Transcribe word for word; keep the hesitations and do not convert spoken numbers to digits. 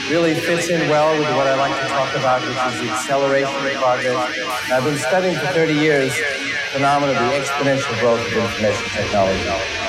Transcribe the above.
really fits in well with what I like to talk about, which is the acceleration of progress. And I've been studying for thirty years the phenomenon of the exponential growth of information technology.